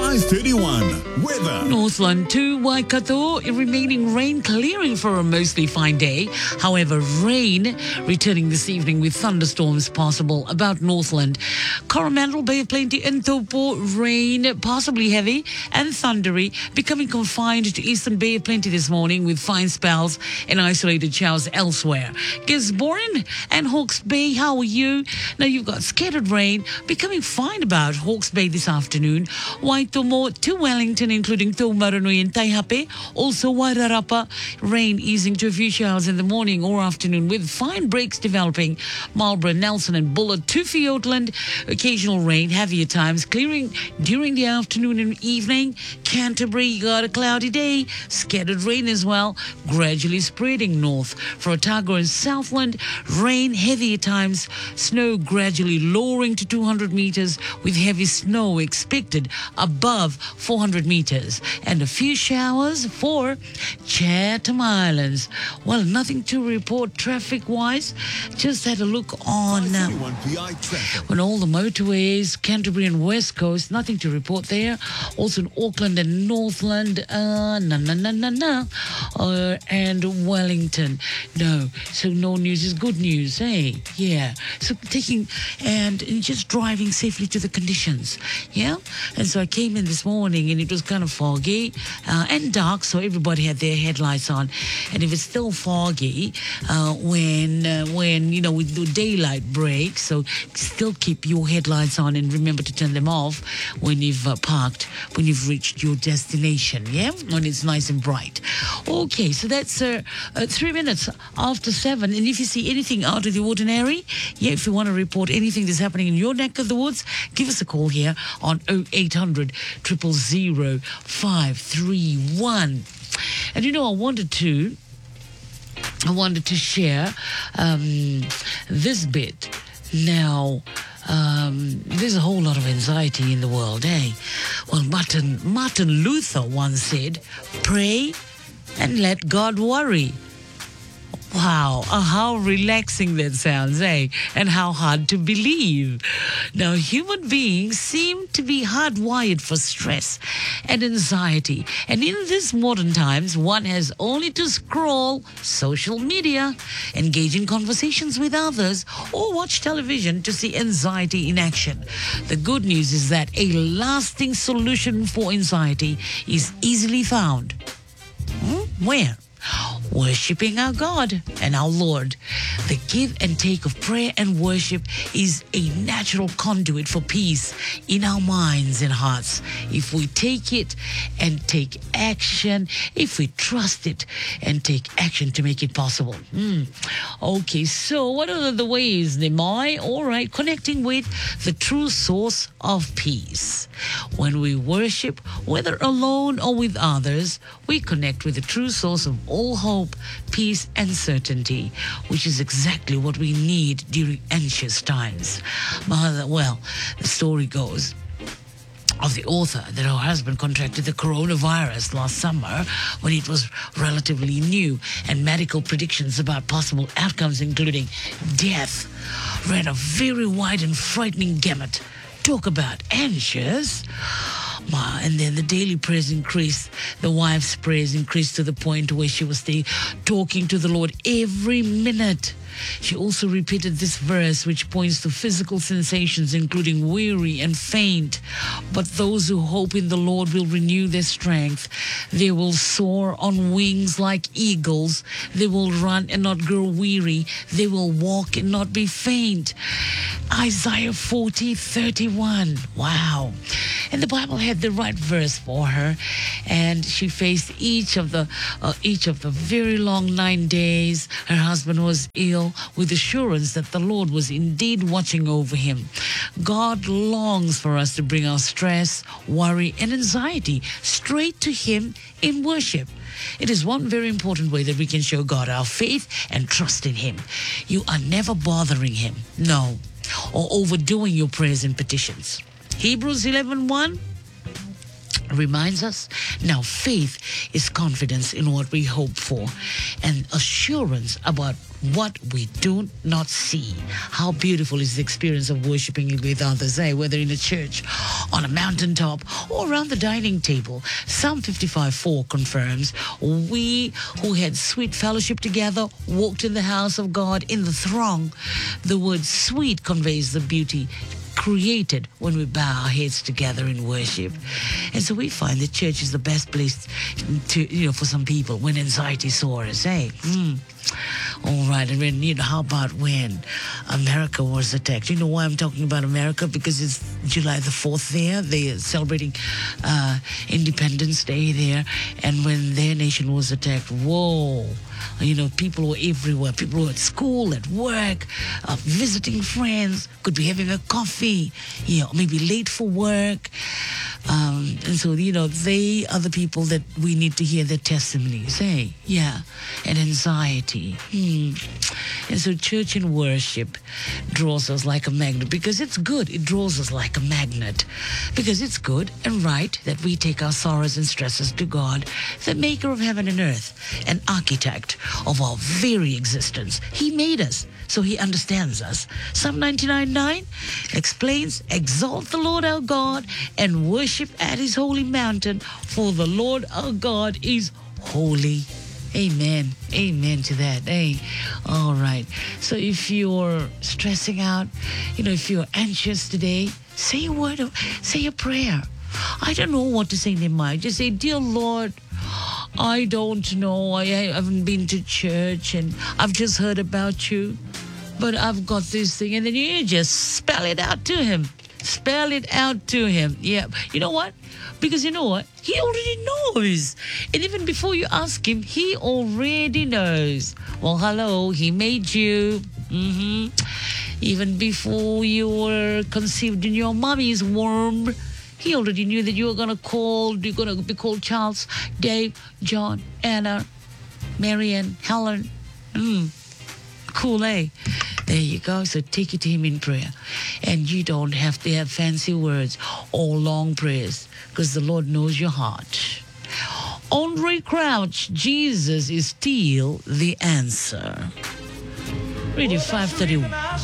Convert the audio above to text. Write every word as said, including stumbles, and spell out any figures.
five thirty-one. Weather. Northland to Waikato, remaining rain clearing for a mostly fine day. However, rain returning this evening with thunderstorms possible about Northland. Coromandel, Bay of Plenty and Taupo, rain possibly heavy and thundery, becoming confined to Eastern Bay of Plenty this morning with fine spells and isolated showers elsewhere. Gisborne and Hawke's Bay, how are you? Now you've got scattered rain, becoming fine about Hawke's Bay this afternoon. Waitomo to Wellington, including Taumarunui and Taihape. Also Wairarapa, rain easing to a few showers in the morning or afternoon with fine breaks developing. Marlborough, Nelson and Bullard to Fiordland, occasional rain, heavier times, clearing during the afternoon and evening. Canterbury, you got a cloudy day, scattered rain as well, gradually spreading north. For Otago and Southland, rain, heavier times, snow gradually lowering to two hundred meters with heavy snow expected above four hundred meters. And a few showers for Chatham Islands. Well, nothing to report traffic-wise. Just had a look on uh, on all the motorways, Canterbury and West Coast. Nothing to report there. Also in Auckland and Northland. Uh, no, no, no, no, no. Uh, and Wellington. No. So no news is good news, eh? Yeah. So taking and just driving safely to the conditions. Yeah. And so I came in this morning and it was kind of foggy uh, and dark, so everybody had their headlights on. And if it's still foggy uh, when uh, when you know we do daylight break, so still keep your headlights on and remember to turn them off when you've uh, parked, when you've reached your destination. Yeah, when it's nice and bright. Okay, so that's uh, uh, three minutes after seven. And if you see anything out of the ordinary, yeah, if you want to report anything that's happening in your neck of the woods, give us a call here on oh eight hundred, zero zero zero, five three one. And you know, I wanted to, I wanted to share um, this bit. Now, um, there's a whole lot of anxiety in the world, eh? Well, Martin, Martin Luther once said, pray and let God worry. Wow, uh, how relaxing that sounds, eh? And how hard to believe. Now, human beings seem to be hardwired for stress and anxiety. And in these modern times, one has only to scroll social media, engage in conversations with others, or watch television to see anxiety in action. The good news is that a lasting solution for anxiety is easily found. Hmm? Where? Worshipping our God and our Lord. The give and take of prayer and worship is a natural conduit for peace in our minds and hearts. If we take it and take action, if we trust it and take action to make it possible. Mm. Okay, so what are the ways, Nimai? All right, connecting with the true source of peace. When we worship, whether alone or with others, we connect with the true source of all hope, peace, and certainty, which is exactly what we need during anxious times. Well, the story goes of the author that her husband contracted the coronavirus last summer when it was relatively new, and medical predictions about possible outcomes, including death, ran a very wide and frightening gamut. Talk about anxious. And then the daily prayers increased. The wife's prayers increased to the point where she was stay, talking to the Lord every minute. She also repeated this verse, which points to physical sensations, including weary and faint. But those who hope in the Lord will renew their strength. They will soar on wings like eagles. They will run and not grow weary. They will walk and not be faint. Isaiah forty, thirty-one. Wow. And the Bible had the right verse for her, and she faced each of the uh, each of the very long nine days. Her husband was ill, with assurance that the Lord was indeed watching over him. God longs for us to bring our stress, worry, and anxiety straight to Him in worship. It is one very important way that we can show God our faith and trust in Him. You are never bothering Him, no, or overdoing your prayers and petitions. Hebrews eleven one. reminds us. Now, faith is confidence in what we hope for and assurance about what we do not see. How beautiful is the experience of worshiping with others, eh? Whether in a church, on a mountaintop, or around the dining table. Psalm fifty-five four confirms, we who had sweet fellowship together walked in the house of God in the throng. The word sweet conveys the beauty created when we bow our heads together in worship. And so we find that church is the best place to, you know, for some people when anxiety soars, eh? Mm. All right, and then, you know, how about when America was attacked? You know why I'm talking about America? Because it's July the fourth there. They're celebrating uh, Independence Day there. And when their nation was attacked, whoa, you know, people were everywhere. People were at school, at work, uh, visiting friends, could be having a coffee, you know, maybe late for work. Um, and so, you know, they are the people that we need to hear their testimonies, hey? Yeah. And anxiety. Hmm. And so church and worship draws us like a magnet because it's good. It draws us like a magnet because it's good and right that we take our sorrows and stresses to God, the maker of heaven and earth, an architect of our very existence. He made us, so he understands us. Psalm ninety-nine nine explains, exalt the Lord our God and worship at his holy mountain, for the Lord our God is holy. Amen. Amen to that. Hey, all right. So if you're stressing out, you know, if you're anxious today, say a word, of, say a prayer. I don't know what to say in their mind. Just say, dear Lord, I don't know. I haven't been to church and I've just heard about you, but I've got this thing. And then you just spell it out to him. Spell it out to him. Yeah. You know what? Because you know what? He already knows. And even before you ask him, he already knows. Well, hello, he made you. Mm-hmm. Even before you were conceived in your mommy's womb, he already knew that you were going to call, you're going to be called Charles, Dave, John, Anna, Marianne, Helen. Mm. Cool, eh? There you go. So take it to him in prayer. And you don't have to have fancy words or long prayers because the Lord knows your heart. Andre Crouch, Jesus is still the answer. Radio five thirty-one.